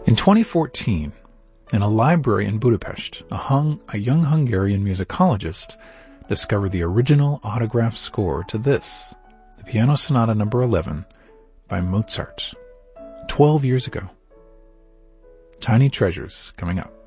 In 2014, in a library in Budapest, a young Hungarian musicologist discovered the original autograph score to this, the Piano Sonata No. 11 by Mozart, 12 years ago. Tiny treasures coming up.